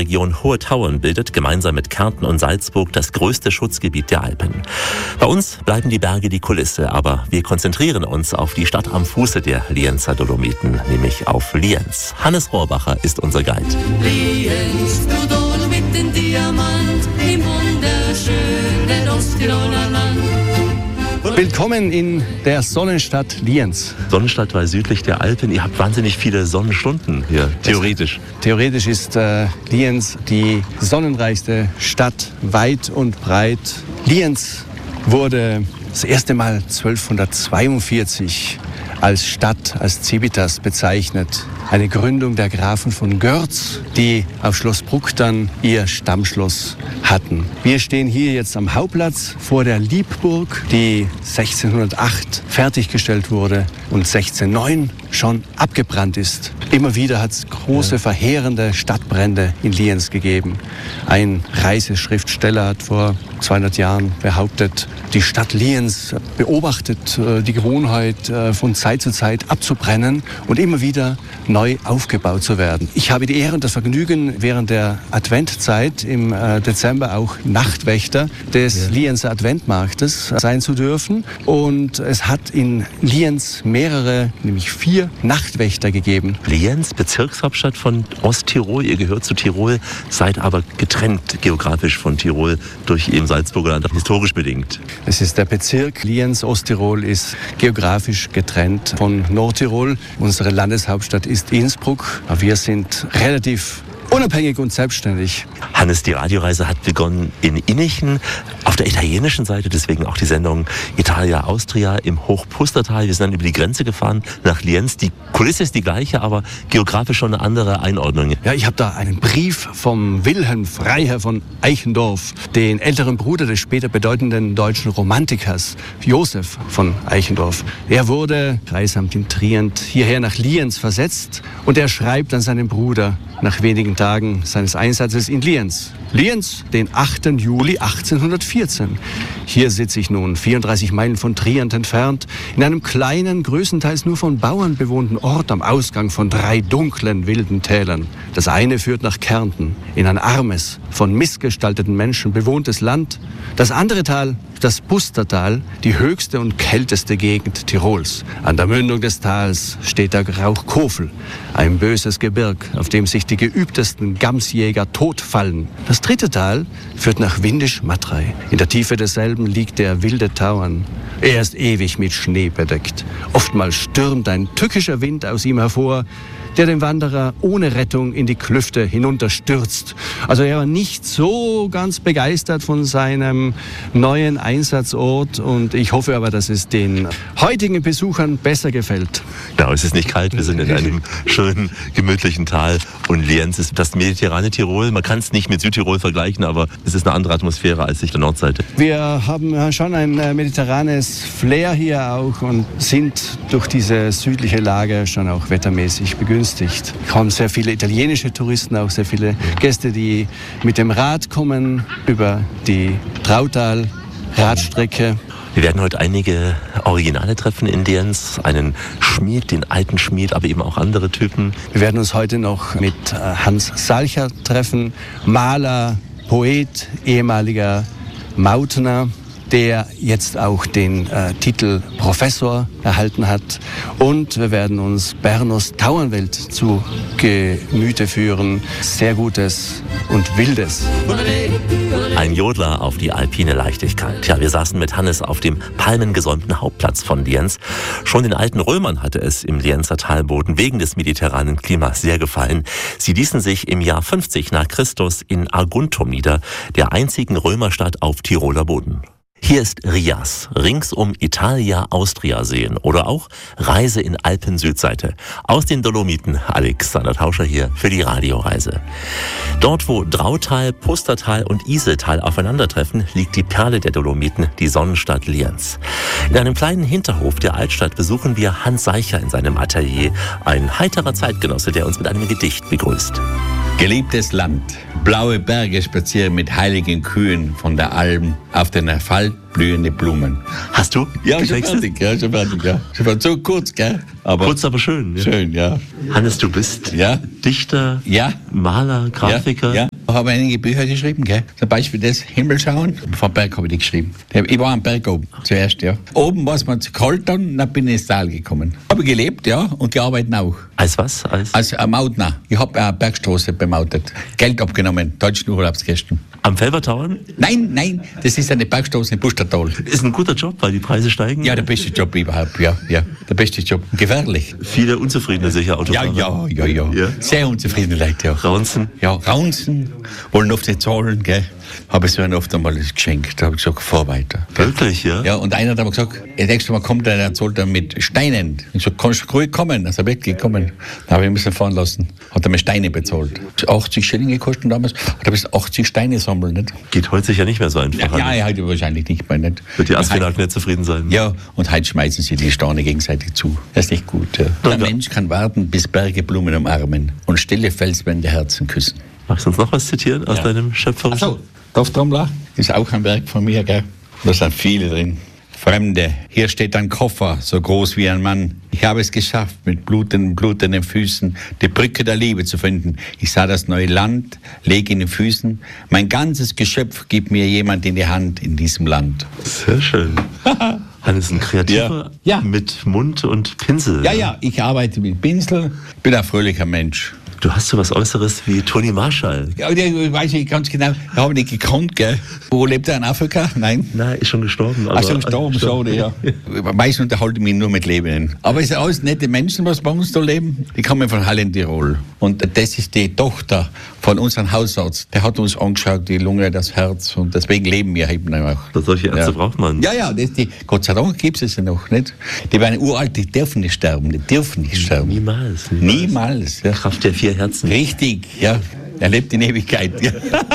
Region Hohe Tauern bildet gemeinsam mit Kärnten und Salzburg das größte Schutzgebiet der Alpen. Bei uns bleiben die Berge die Kulisse, aber wir konzentrieren uns auf die Stadt am Fuße der Lienzer Dolomiten, nämlich auf Lienz. Hannes Rohrbacher ist unser Guide. Lienz, du Dolomiten-Diamant, im wunderschönen Osttiroler Land. Willkommen in der Sonnenstadt Lienz. Sonnenstadt, weil südlich der Alpen. Ihr habt wahnsinnig viele Sonnenstunden hier, theoretisch. Theoretisch ist Lienz die sonnenreichste Stadt, weit und breit. Lienz wurde das erste Mal 1242 als Stadt, als Civitas bezeichnet. Eine Gründung der Grafen von Görz, die auf Schloss Bruck dann ihr Stammschloss hatten. Wir stehen hier jetzt am Hauptplatz vor der Liebburg, die 1608 fertiggestellt wurde und 1609 schon abgebrannt ist. Immer wieder hat es große, verheerende Stadtbrände in Lienz gegeben. Ein Reiseschriftsteller hat vor 200 Jahren behauptet, die Stadt Lienz beobachtet die Gewohnheit, von Zeit zu Zeit abzubrennen und immer wieder neu aufgebaut zu werden. Ich habe die Ehre und das Vergnügen, während der Adventzeit im Dezember auch Nachtwächter des Lienzer Adventmarktes sein zu dürfen. Und es hat in Lienz mehrere, nämlich 4 Nachtwächter gegeben. Lienz, Bezirkshauptstadt von Osttirol. Ihr gehört zu Tirol, seid aber getrennt geografisch von Tirol durch eben Salzburger Land, historisch bedingt. Es ist der Bezirk Lienz. Osttirol ist geografisch getrennt von Nordtirol. Unsere Landeshauptstadt ist Innsbruck. Wir sind relativ unabhängig und selbstständig. Hannes, die Radioreise hat begonnen in Innichen, auf der italienischen Seite, deswegen auch die Sendung Italia Austria im Hochpustertal. Wir sind dann über die Grenze gefahren nach Lienz. Die Kulisse ist die gleiche, aber geografisch schon eine andere Einordnung. Ja, ich habe da einen Brief vom Wilhelm Freiherr von Eichendorff, den älteren Bruder des später bedeutenden deutschen Romantikers Josef von Eichendorff. Er wurde, Kreisamt in Trient, hierher nach Lienz versetzt und er schreibt an seinen Bruder nach wenigen Tagen seines Einsatzes in Lienz. Lienz, den 8. Juli 1814. Hier sitze ich nun, 34 Meilen von Trient entfernt, in einem kleinen, größtenteils nur von Bauern bewohnten Ort am Ausgang von 3 dunklen, wilden Tälern. Das eine führt nach Kärnten, in ein armes, von missgestalteten Menschen bewohntes Land. Das andere Tal, das Pustertal, die höchste und kälteste Gegend Tirols. An der Mündung des Tals steht der Rauchkofel, ein böses Gebirg, auf dem sich die geübtesten Gamsjäger totfallen. Das dritte Tal führt nach Windisch-Matrei. In der Tiefe desselben liegt der wilde Tauern. Er ist ewig mit Schnee bedeckt. Oftmals stürmt ein tückischer Wind aus ihm hervor, der den Wanderer ohne Rettung in die Klüfte hinunterstürzt. Also er war nicht so ganz begeistert von seinem neuen Einsatzort und ich hoffe aber, dass es den heutigen Besuchern besser gefällt. Genau, es ist nicht kalt, wir sind in einem schönen, gemütlichen Tal und Lienz ist das mediterrane Tirol. Man kann es nicht mit Südtirol vergleichen, aber es ist eine andere Atmosphäre als sich der Nordseite. Wir haben schon ein mediterranes Flair hier auch und sind durch diese südliche Lage schon auch wettermäßig begünstigt. Es kommen sehr viele italienische Touristen, auch sehr viele Gäste, die mit dem Rad kommen über die Trautal-Radstrecke. Wir werden heute einige Originale treffen in Lienz, einen Schmied, den alten Schmied, aber eben auch andere Typen. Wir werden uns heute noch mit Hans Salcher treffen, Maler, Poet, ehemaliger Mautner, der jetzt auch den Titel Professor erhalten hat. Und wir werden uns Bernos Tauernwelt zu Gemüte führen. Sehr Gutes und Wildes. Ein Jodler auf die alpine Leichtigkeit. Ja, wir saßen mit Hannes auf dem palmengesäumten Hauptplatz von Lienz. Schon den alten Römern hatte es im Lienzer Talboden wegen des mediterranen Klimas sehr gefallen. Sie ließen sich im Jahr 50 nach Christus in Aguntum nieder, der einzigen Römerstadt auf Tiroler Boden. Hier ist Rias, ringsum Italia Austria sehen oder auch Reise in Alpen-Südseite. Aus den Dolomiten, Alexander Tauscher hier für die Radioreise. Dort, wo Drautal, Pustertal und Iseltal aufeinandertreffen, liegt die Perle der Dolomiten, die Sonnenstadt Lienz. In einem kleinen Hinterhof der Altstadt besuchen wir Hans Salcher in seinem Atelier, ein heiterer Zeitgenosse, der uns mit einem Gedicht begrüßt. Geliebtes Land, Blaue Berge spazieren mit heiligen Kühen von der Alm auf den Asphalt blühende Blumen. Hast du? Ja, schon getextet? fertig, ja, schon fertig, ja. Schon fertig. So kurz, gell? Aber Kurz, aber schön. Ja. schön, ja. Hannes, du bist Ja. Dichter, Ja. Maler, Grafiker. Ja. Ich habe einige Bücher geschrieben, gell? Zum Beispiel das Himmelschauen. Vom Berg habe ich die geschrieben. Ich war am Berg oben zuerst, ja. Oben war es mir zu kalt dann bin ich ins Tal gekommen. Habe gelebt, ja, und gearbeitet auch. Als was? Als Mautner. Ich habe eine Bergstraße bemautet. Geld abgenommen, deutschen Urlaubsgästen. Am Felbertauern? Nein, das ist eine Bergstraße in Pustertal. Ist ein guter Job, weil die Preise steigen. Ja, der beste Job überhaupt, ja. Der beste Job. Gefährlich. Viele unzufriedene sicher Autofahrer. Ja. Sehr unzufriedene Leute, ja. Raunzen. Ja, Raunzen, wollen oft nicht zahlen, gell. Habe ich so einen oft einmal geschenkt. Da habe ich gesagt, fahr weiter. Wirklich, ja? Ja, und einer hat aber gesagt, das nächste Mal kommt er, der zahlt dann mit Steinen. Ich so, kannst du ruhig kommen? Also weggekommen. Da habe ich müssen fahren lassen. Hat er mir Steine bezahlt. 80 Schilling gekostet damals. Hat er bis 80 Steine sammeln, nicht? Geht heute sicher nicht mehr so einfach. Ja, heute wahrscheinlich nicht mehr, nicht? Wird die Asphalt nicht zufrieden sein. Ja, und heute schmeißen sie die Steine gegenseitig zu. Das ist nicht gut. Ja. Der Mensch kann warten, bis Berge Blumen umarmen und stille Felswände Herzen küssen. Magst du uns noch was zitieren aus deinem schöpferischen? Achso, Dorftrommler ist auch ein Werk von mir, gell? Da sind viele drin. Fremde, hier steht ein Koffer, so groß wie ein Mann. Ich habe es geschafft, mit blutenden Füßen die Brücke der Liebe zu finden. Ich sah das neue Land, lege in den Füßen. Mein ganzes Geschöpf gibt mir jemand in die Hand in diesem Land. Sehr schön. Hannes ist ein Kreativer Ja. mit Mund und Pinsel. Ja, ich arbeite mit Pinsel, bin ein fröhlicher Mensch. Du hast so was Äußeres wie Toni Marshall. Ja, ich weiß nicht ganz genau, ich habe nicht gekannt, gell? Wo lebt er, in Afrika? Nein. Nein, ist schon gestorben. Ach so, gestorben, schade, ja. Meistens unterhalte ich mich nur mit Lebenden. Aber es sind alles nette Menschen, was bei uns da leben. Die kommen von Halle in Tirol. Und das ist die Tochter von unserem Hausarzt. Der hat uns angeschaut, die Lunge, das Herz. Und deswegen leben wir eben auch. Solche Ärzte braucht man. Ja, Gott sei Dank gibt es ja noch, nicht? Die werden uralt, die dürfen nicht sterben. Niemals. Niemals, ja. Kraft der 4 Herzen. Richtig, ja. Er lebt in Ewigkeit. Ja.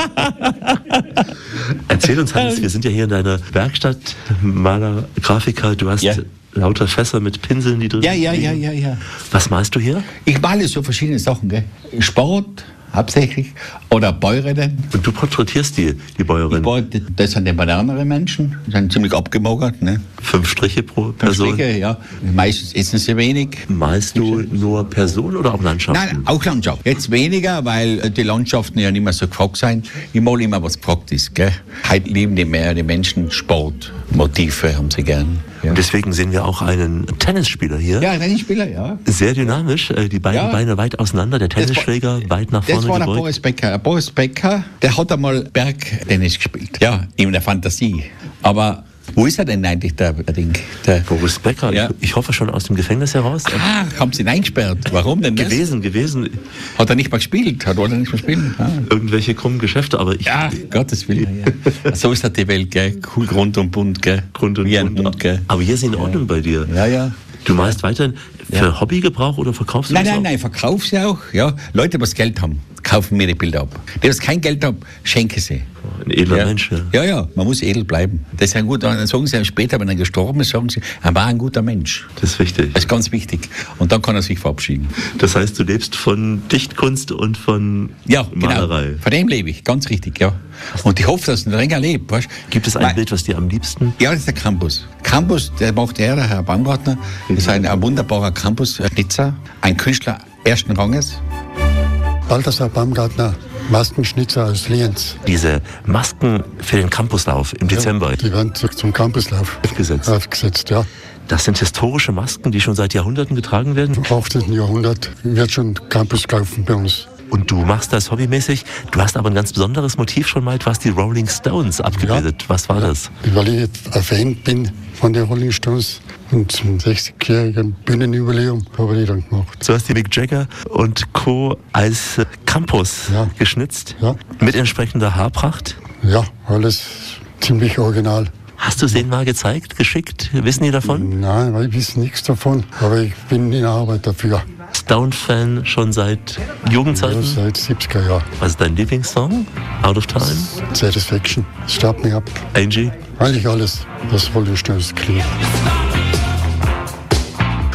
Erzähl uns, Hannes, wir sind ja hier in deiner Werkstatt, Maler, Grafiker. Du hast lauter Fässer mit Pinseln, die drin sind. Ja. Was malst du hier? Ich male so verschiedene Sachen, gell? Sport hauptsächlich oder Bäuerinnen. Und du porträtierst die Bäuerin. Das sind die moderneren Menschen, die sind ziemlich abgemagert. Ne? 5 Striche pro Person. 5 Striche, ja. Meistens essen sie wenig. Malst du nur Personen oder auch Landschaften? Nein, auch Landschaft. Jetzt weniger, weil die Landschaften ja nicht mehr so gefragt sind. Ich male immer, was gefragt ist. Gell? Heute lieben die Menschen Sport. Motive haben sie gern. Ja. Und deswegen sehen wir auch einen Tennisspieler hier. Ja, Tennisspieler, ja. Sehr dynamisch, die beiden Beine weit auseinander, der Tennisschläger weit nach vorne Das war der gebeugt. Boris Becker. Boris Becker, der hat einmal Bergtennis gespielt. Ja, in der Fantasie. Aber wo ist er denn eigentlich, der Boris Becker, Ja. ich hoffe schon aus dem Gefängnis heraus. Haben sie ihn eingesperrt? Warum denn das? Gewesen. Hat er nicht mal gespielt? Wollte er nicht mehr spielen? Irgendwelche krummen Geschäfte, aber ich... Ja, Gottes Willen. Ja. So ist halt die Welt, gell? Cool, Grund und bunt, gell? Grund und wie ein bunt. Hund, gell? Aber hier ist in Ordnung bei dir. Ja. Du malst weiterhin für Hobbygebrauch oder verkaufst du das auch? Nein, verkauf sie auch. Ja. Leute, die was Geld haben, kaufen mir die Bilder ab. Die, was kein Geld haben, schenke sie. Ein edler Mensch, ja. Ja, man muss edel bleiben. Das ist ein guter, dann sagen sie später, wenn er gestorben ist, sagen sie, er war ein guter Mensch. Das ist wichtig. Das ist ganz wichtig. Und dann kann er sich verabschieden. Das heißt, du lebst von Dichtkunst und von Malerei. Genau. Von dem lebe ich, ganz richtig, ja. Und ich hoffe, dass ich noch länger lebe. Weißt? Gibt es ein Bild, was dir am liebsten... Ja, das ist der Campus. Campus, der macht der Herr Baumgartner. Das ist ein wunderbarer Campus-Schnitzer, ein Künstler ersten Ranges. Balthasar Baumgartner, Maskenschnitzer aus Lienz. Diese Masken für den Campuslauf im Dezember Die werden zum Campuslauf aufgesetzt, ja. Das sind historische Masken, die schon seit Jahrhunderten getragen werden. Im 18. Jahrhundert wird schon Campus kaufen bei uns. Und du machst das hobbymäßig. Du hast aber ein ganz besonderes Motiv schon mal. Du hast die Rolling Stones abgebildet. Was war das? Weil ich ein Fan bin von den Rolling Stones. Und zum 60-jährigen Bühnenjubiläum habe ich die dann gemacht. Du hast die Mick Jagger und Co. als Campus geschnitzt. Ja. Mit entsprechender Haarpracht. Ja, alles ziemlich original. Hast du es denen mal gezeigt, geschickt? Wissen die davon? Nein, weil ich weiß nichts davon. Aber ich bin in Arbeit dafür. Stone-Fan schon seit Jugendzeiten? Ja, seit 70er Jahren. Was ist dein Lieblingssong? Out of Time? Satisfaction. Start me up. Angie? Eigentlich alles, was Rolling Stones klingt.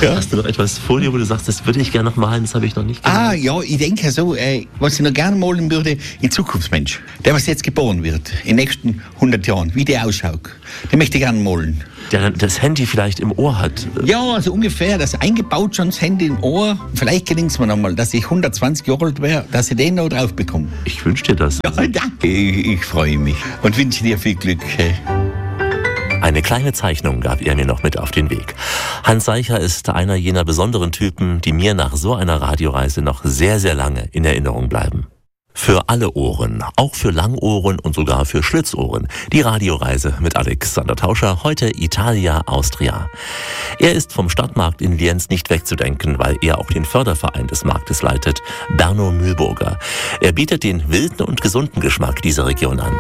Ja. Hast du noch etwas vor dir, wo du sagst, das würde ich gerne noch malen, das habe ich noch nicht gemacht? Ja, ich denke so, was ich noch gerne malen würde, ein Zukunftsmensch, der was jetzt geboren wird, in den nächsten 100 Jahren, wie der ausschaut, den möchte ich gerne malen. Der das Handy vielleicht im Ohr hat. Ja, also ungefähr, das eingebaut schon das Handy im Ohr. Vielleicht gelingt es mir nochmal, dass ich 120 Jahre alt wäre, dass ich den noch drauf bekomme. Ich wünsche dir das. Ja, danke. Ich freue mich und wünsche dir viel Glück. Eine kleine Zeichnung gab er mir noch mit auf den Weg. Hans Seicher ist einer jener besonderen Typen, die mir nach so einer Radioreise noch sehr, sehr lange in Erinnerung bleiben. Für alle Ohren, auch für Langohren und sogar für Schlitzohren. Die Radioreise mit Alexander Tauscher, heute Italia Austria. Er ist vom Stadtmarkt in Lienz nicht wegzudenken, weil er auch den Förderverein des Marktes leitet, Berno Mühlburger. Er bietet den wilden und gesunden Geschmack dieser Region an.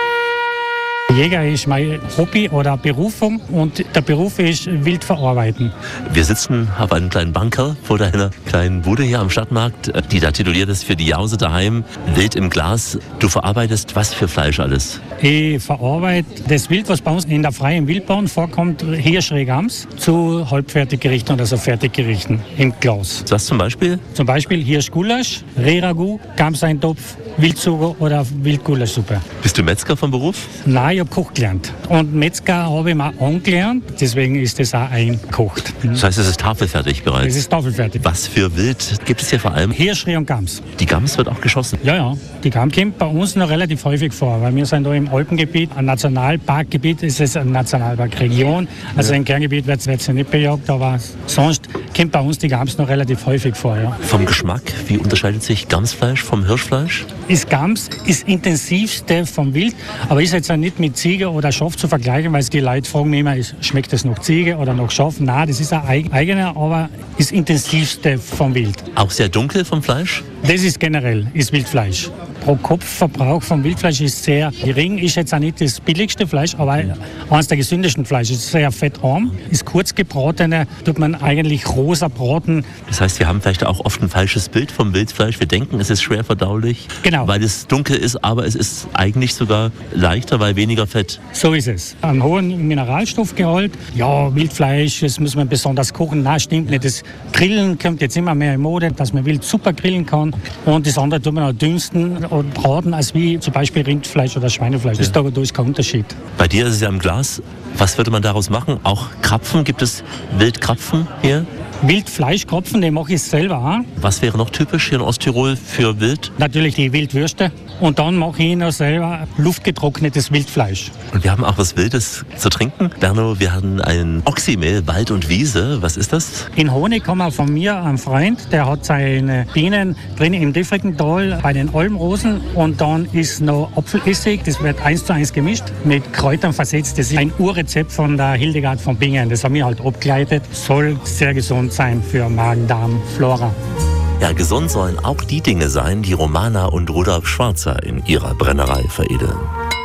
Jäger ist mein Hobby oder Berufung und der Beruf ist wild verarbeiten. Wir sitzen auf einem kleinen Banker vor deiner kleinen Bude hier am Stadtmarkt, die da tituliert ist für die Jause daheim, Wild im Glas. Du verarbeitest was für Fleisch alles? Ich verarbeite das Wild, was bei uns in der freien Wildbahn vorkommt, Hirsch-Rehgams, zu Halbfertiggerichten oder so Fertiggerichten im Glas. Was zum Beispiel? Zum Beispiel Hirschgulasch, Rehragout, Gamseintopf, Wildsugo oder Wildgulaschsuppe. Bist du Metzger vom Beruf? Nein, ich habe Koch gelernt. Und Metzger habe ich mal angelernt, deswegen ist das auch eingekocht. Das heißt, es ist tafelfertig bereits? Es ist tafelfertig. Was für Wild gibt es hier vor allem? Hirschreh und Gams. Die Gams wird auch geschossen? Ja, die Gams kommt bei uns noch relativ häufig vor, weil wir sind da im Alpengebiet, ein Nationalparkgebiet, ist es eine Nationalparkregion. Also im Kerngebiet wird es ja nicht bejagt, aber sonst kommt bei uns die Gams noch relativ häufig vor. Ja. Vom Geschmack, wie unterscheidet sich Gamsfleisch vom Hirschfleisch? Das Gams ist intensivste vom Wild, aber ist jetzt auch nicht mit Ziege oder Schaf zu vergleichen, weil die Leute fragen mich immer, schmeckt das noch Ziege oder noch Schaf? Nein, das ist ein eigener, aber ist intensivste vom Wild. Auch sehr dunkel vom Fleisch? Das ist generell, ist Wildfleisch. Pro Kopfverbrauch vom Wildfleisch ist sehr gering, ist jetzt auch nicht das billigste Fleisch, aber eines der gesündesten Fleisch. Ist sehr fettarm, ist kurz gebratene, tut man eigentlich rosa braten. Das heißt, wir haben vielleicht auch oft ein falsches Bild vom Wildfleisch. Wir denken, es ist schwer verdaulich, genau, weil es dunkel ist, aber es ist eigentlich sogar leichter, weil weniger Fett. So ist es. Einen hohen Mineralstoffgehalt. Ja, Wildfleisch, das muss man besonders kochen. Nein, stimmt nicht. Das Grillen kommt jetzt immer mehr in Mode, dass man Wild super grillen kann. Und das andere tut man auch dünsten und braten, als wie zum Beispiel Rindfleisch oder Schweinefleisch. Ja. Da ist kein Unterschied. Bei dir ist es ja im Glas. Was würde man daraus machen? Auch Krapfen? Gibt es Wildkrapfen hier? Wildfleischkrapfen, den mache ich selber auch. Was wäre noch typisch hier in Osttirol für Wild? Natürlich die Wildwürste. Und dann mache ich noch selber luftgetrocknetes Wildfleisch. Und wir haben auch was Wildes zu trinken. Berno, wir haben ein Oxymehl, Wald und Wiese. Was ist das? In Honig haben wir von mir einen Freund, der hat seine Bienen drin im Diffrigental bei den Almrosen. Und dann ist noch Apfelessig, das wird 1:1 gemischt, mit Kräutern versetzt. Das ist ein Urrezept von der Hildegard von Bingen. Das haben wir halt abgeleitet. Soll sehr gesund sein für Magen, Darm, Flora. Ja, gesund sollen auch die Dinge sein, die Romana und Rudolf Schwarzer in ihrer Brennerei veredeln.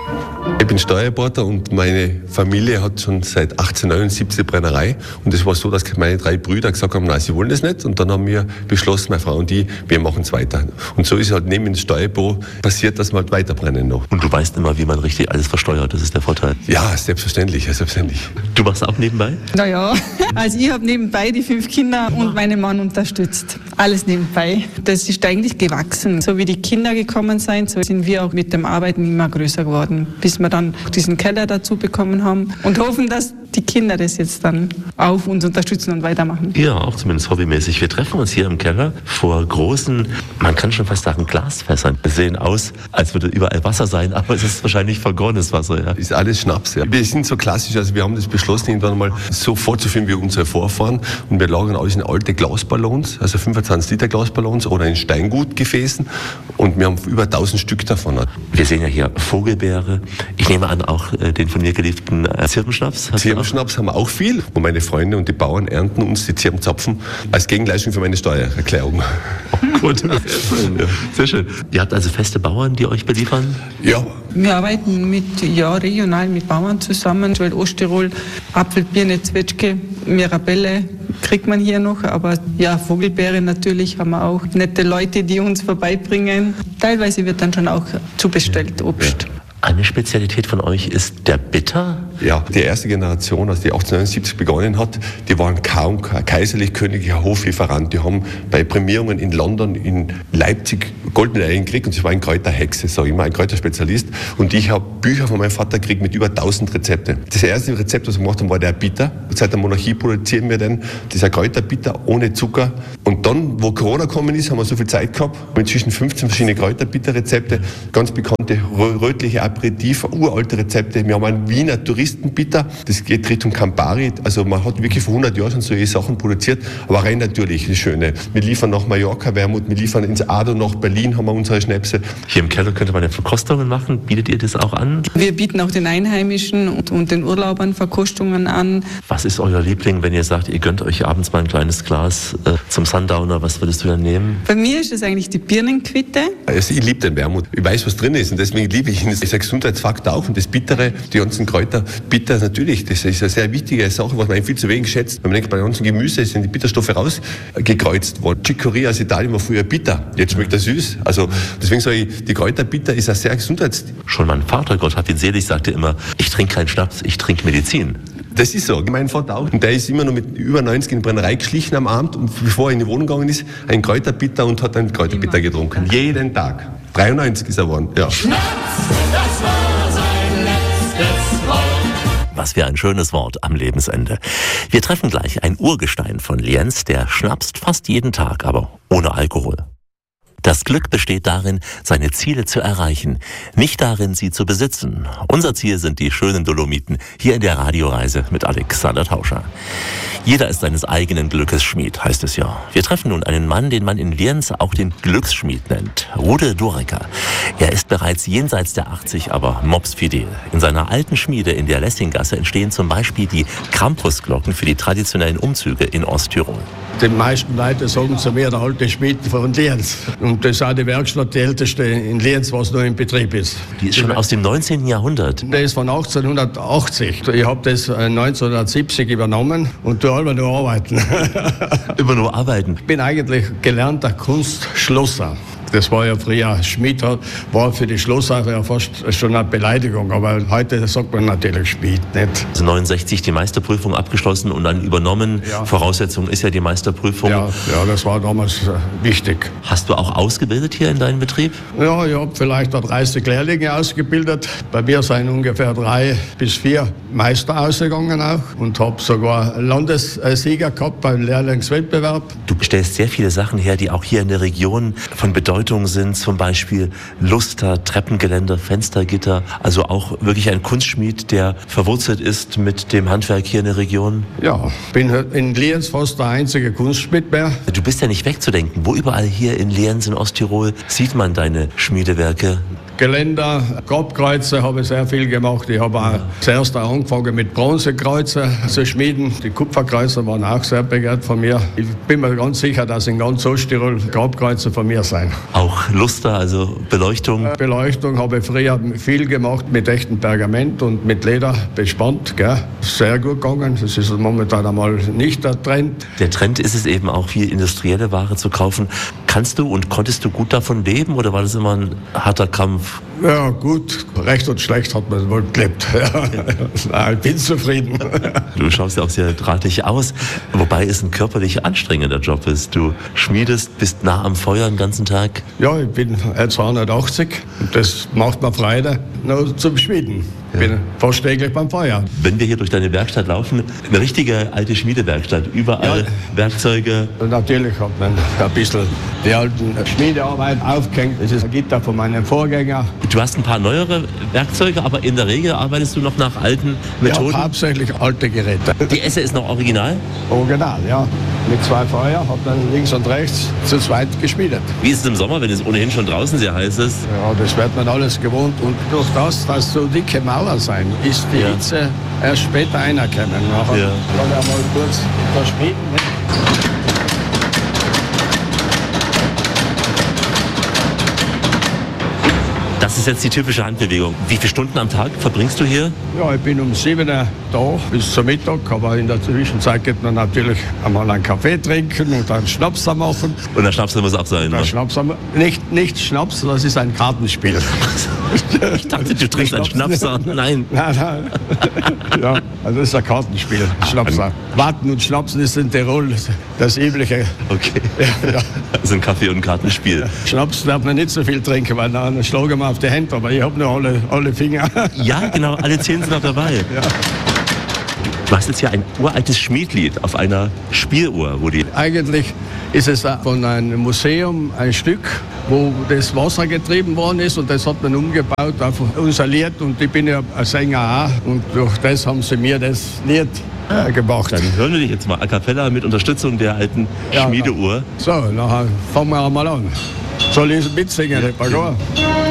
Ich bin Steuerberater und meine Familie hat schon seit 1879 Brennerei. Und es war so, dass meine 3 Brüder gesagt haben, nein, sie wollen das nicht. Und dann haben wir beschlossen, meine Frau und ich, wir machen es weiter. Und so ist halt neben dem Steuerbüro passiert, dass wir halt weiterbrennen noch. Und du weißt immer, wie man richtig alles versteuert, das ist der Vorteil. Ja, selbstverständlich, selbstverständlich. Du machst auch nebenbei? Naja, also ich habe nebenbei die 5 Kinder und meinen Mann unterstützt. Alles nebenbei. Das ist eigentlich gewachsen. So wie die Kinder gekommen sind, so sind wir auch mit dem Arbeiten immer größer geworden. Bis wir dann diesen Keller dazu bekommen haben und hoffen, dass die Kinder das jetzt dann auch uns unterstützen und weitermachen. Ja, auch zumindest hobbymäßig. Wir treffen uns hier im Keller vor großen, man kann schon fast sagen, Glasfässern. Wir sehen aus, als würde überall Wasser sein, aber es ist wahrscheinlich vergorenes Wasser. Ja. Ist alles Schnaps. Ja. Wir sind so klassisch, also wir haben das beschlossen, irgendwann mal so fortzuführen wie unsere Vorfahren. Und wir lagern alles in alte Glasballons, also 25 Liter Glasballons oder in Steingutgefäßen. Und wir haben über 1000 Stück davon. Wir sehen ja hier Vogelbeere. Ich nehme an, auch den von mir geliebten Zirbenschnaps. Zirbenschnaps haben wir auch viel. Und meine Freunde und die Bauern ernten uns die Zirbenzapfen als Gegenleistung für meine Steuererklärung. Oh, gut. Sehr schön. Ihr habt also feste Bauern, die euch beliefern? Ja. Wir arbeiten regional mit Bauern zusammen, weil Osttirol, Apfel, Birne, Zwetschge, Mirabelle kriegt man hier noch, aber ja, Vogelbeere natürlich haben wir auch. Nette Leute, die uns vorbeibringen. Teilweise wird dann schon auch zubestellt, Obst. Ja. Eine Spezialität von euch ist der Bitter? Ja, die erste Generation, als die 1879 begonnen hat, die waren kaum kaiserlich-königlicher Hoflieferant. Die haben bei Prämierungen in London, in Leipzig goldene Eier gekriegt und sie war ein Kräuterhexe, sage ich mal, ein Kräuterspezialist. Und ich habe Bücher von meinem Vater gekriegt mit über 1000 Rezepte. Das erste Rezept, was wir gemacht haben, war der Bitter. Seit der Monarchie produzieren wir den, dieser Kräuterbitter ohne Zucker. Und dann, wo Corona gekommen ist, haben wir so viel Zeit gehabt, haben inzwischen 15 verschiedene Kräuterbitterrezepte, ganz bekannte rötliche Aperitif, uralte Rezepte. Wir haben einen Wiener Touristenbitter, das geht Richtung Campari. Also man hat wirklich vor 100 Jahren schon solche Sachen produziert, aber rein natürlich, das Schöne. Wir liefern nach Mallorca Wermut, wir liefern ins Ado nach Berlin, haben wir unsere Schnäpse. Hier im Keller könnte man ja Verkostungen machen. Bietet ihr das auch an? Wir bieten auch den Einheimischen und den Urlaubern Verkostungen an. Was ist euer Liebling, wenn ihr sagt, ihr gönnt euch abends mal ein kleines Glas zum Sundowner? Was würdest du dann nehmen? Bei mir ist es eigentlich die Birnenquitte. Also ich liebe den Wermut. Ich weiß, was drin ist und deswegen liebe ich ihn. Das ist ein Gesundheitsfaktor auch und das Bittere, die ganzen Kräuter, bitter natürlich, das ist eine sehr wichtige Sache, was man viel zu wenig schätzt. Wenn man denkt, bei ganzen Gemüse sind die Bitterstoffe rausgekreuzt worden. Chicorée aus Italien war früher bitter, jetzt schmeckt er süß. Also deswegen sage ich, die Kräuterbitter ist ein sehr Schon mein Vater, Gott hat ihn selig, sagte immer, ich trinke keinen Schnaps, ich trinke Medizin. Das ist so. Mein Vater auch. Und der ist immer noch mit über 90 in die Brennerei geschlichen am Abend und bevor er in die Wohnung gegangen ist, ein Kräuterbitter und hat einen Kräuterbitter getrunken. Jeden Tag. 93 ist er geworden. Ja. Schnaps, das war sein letztes Wort. Was für ein schönes Wort am Lebensende. Wir treffen gleich ein Urgestein von Lienz, der schnapst fast jeden Tag, aber ohne Alkohol. Das Glück besteht darin, seine Ziele zu erreichen, nicht darin, sie zu besitzen. Unser Ziel sind die schönen Dolomiten, hier in der Radioreise mit Alexander Tauscher. Jeder ist seines eigenen Glückes Schmied, heißt es ja. Wir treffen nun einen Mann, den man in Lienz auch den Glücksschmied nennt, Rude Durecker. Er ist bereits jenseits der 80, aber mopsfidel. In seiner alten Schmiede in der Lessinggasse entstehen zum Beispiel die Krampusglocken für die traditionellen Umzüge in Osttirol. Die meisten Leute sagen zu mir, der alte Schmied von Lienz. Und das ist auch die Werkstatt, die älteste in Lienz, was noch in Betrieb ist. Die ist schon aus dem 19. Jahrhundert. Die ist von 1880. Ich habe das 1970 übernommen und tue immer nur arbeiten. Immer nur arbeiten? Ich bin eigentlich gelernter Kunstschlosser. Das war ja früher, Schmied war für die Schlosser ja fast schon eine Beleidigung, aber heute sagt man natürlich Schmied, nicht? Also 69 die Meisterprüfung abgeschlossen und dann übernommen. Ja. Voraussetzung ist ja die Meisterprüfung. Ja, das war damals wichtig. Hast du auch ausgebildet hier in deinem Betrieb? Ja, ich habe vielleicht 30 Lehrlinge ausgebildet. Bei mir sind ungefähr 3 bis 4 Meister ausgegangen auch und habe sogar Landessieger gehabt beim Lehrlingswettbewerb. Du bestellst sehr viele Sachen her, die auch hier in der Region von Bedeutung sind, zum Beispiel Luster, Treppengeländer, Fenstergitter, also auch wirklich ein Kunstschmied, der verwurzelt ist mit dem Handwerk hier in der Region. Ja, bin in Lienz fast der einzige Kunstschmied mehr. Du bist ja nicht wegzudenken. Wo überall hier in Lienz, in Osttirol, sieht man deine Schmiedewerke? Geländer, Grabkreuze habe ich sehr viel gemacht. Ich habe auch zuerst angefangen mit Bronzekreuze zu schmieden. Die Kupferkreuze waren auch sehr begehrt von mir. Ich bin mir ganz sicher, dass in ganz Osttirol Grabkreuze von mir sein. Auch Luster, also Beleuchtung? Beleuchtung habe ich früher viel gemacht mit echtem Pergament und mit Leder bespannt. Gell? Sehr gut gegangen. Das ist momentan einmal nicht der Trend. Der Trend ist es eben auch, viel industrielle Ware zu kaufen. Kannst du und konntest du gut davon leben oder war das immer ein harter Kampf? Ja, gut. Recht und schlecht hat man wohl gelebt. Ja. Ich bin zufrieden. Du schaust ja auch sehr drahtig aus, wobei es ein körperlich anstrengender Job ist. Du schmiedest, bist nah am Feuer den ganzen Tag. Ja, ich bin 280 und das macht mir Freude, nur zum Schmieden. Ich bin fast täglich beim Feuer. Wenn wir hier durch deine Werkstatt laufen, eine richtige alte Schmiedewerkstatt, überall Werkzeuge. Und natürlich hat man ein bisschen die alten Schmiedearbeit aufgehängt. Das ist ein Gitter von meinem Vorgänger. Du hast ein paar neuere Werkzeuge, aber in der Regel arbeitest du noch nach alten Methoden? Ja, hauptsächlich alte Geräte. Die Esse ist noch original? Original, ja. Mit 2 Feuer, hat dann links und rechts zu zweit geschmiedet. Wie ist es im Sommer, wenn es ohnehin schon draußen sehr heiß ist? Ja, das wird man alles gewohnt. Und durch das, dass so dicke Mauern sein, ist die Hitze erst später reingekommen. Nachher kann ich mal kurz verschmieden. Das ist jetzt die typische Handbewegung. Wie viele Stunden am Tag verbringst du hier? Ja, ich bin um 7 Uhr da bis zum Mittag, aber in der Zwischenzeit geht man natürlich einmal einen Kaffee trinken und einen Schnaps machen. Und der Schnaps muss auch sein, ne? Schnaps, nicht Schnaps, das ist ein Kartenspiel. Ich dachte, du trinkst einen Schnaps. Nein. Nein. Ja, also das ist ein Kartenspiel. Schnaps. Warten und Schnapsen ist in Tirol das Übliche. Okay. Ja. Das ist ein Kaffee- und Kartenspiel. Schnaps darf man nicht so viel trinken, weil dann schlagen wir auf die Hände, aber ich habe noch alle Finger. Ja, genau, alle 10 sind noch dabei. Ja. Du hast jetzt hier ein uraltes Schmiedlied auf einer Spieluhr. Eigentlich ist es von einem Museum ein Stück, wo das Wasser getrieben worden ist und das hat man umgebaut auf unser Lied und ich bin ja ein Sänger auch und durch das haben sie mir das Lied gemacht. Dann hören wir dich jetzt mal a cappella mit Unterstützung der alten Schmiedeuhr. So, nachher fangen wir mal an. Soll ich mitsingen, Pagor?